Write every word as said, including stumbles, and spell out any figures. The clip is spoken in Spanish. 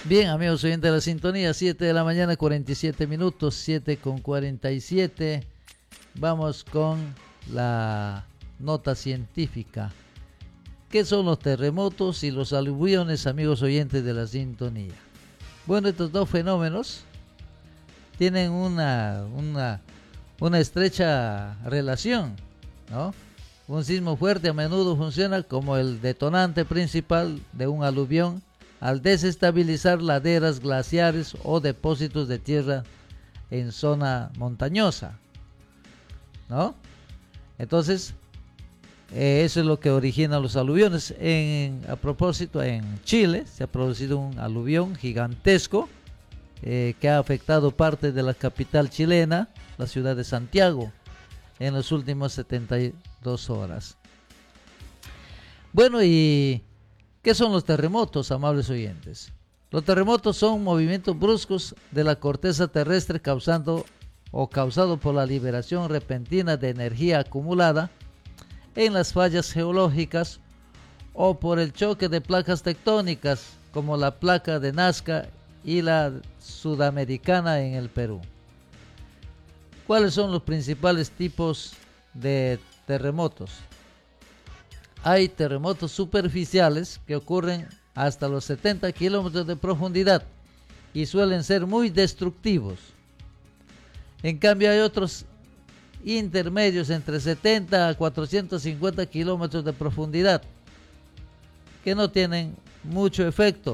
Bien, amigos oyentes de la sintonía, siete de la mañana, cuarenta y siete minutos, siete con cuarenta y siete. Vamos con la nota científica. ¿Qué son los terremotos y los aluviones, amigos oyentes de la sintonía? Bueno, estos dos fenómenos tienen una, una, una estrecha relación, ¿no? Un sismo fuerte a menudo funciona como el detonante principal de un aluvión al desestabilizar laderas glaciares o depósitos de tierra en zona montañosa, ¿no? Entonces, eh, eso es lo que origina los aluviones. En, a propósito, en Chile se ha producido un aluvión gigantesco eh, que ha afectado parte de la capital chilena, la ciudad de Santiago, en las últimas setenta y dos horas. Bueno, y ¿qué son los terremotos, amables oyentes? Los terremotos son movimientos bruscos de la corteza terrestre causando o causado por la liberación repentina de energía acumulada en las fallas geológicas o por el choque de placas tectónicas como la placa de Nazca y la sudamericana en el Perú. ¿Cuáles son los principales tipos de terremotos? Hay terremotos superficiales que ocurren hasta los setenta kilómetros de profundidad y suelen ser muy destructivos. En cambio hay otros intermedios entre setenta a cuatrocientos cincuenta kilómetros de profundidad que no tienen mucho efecto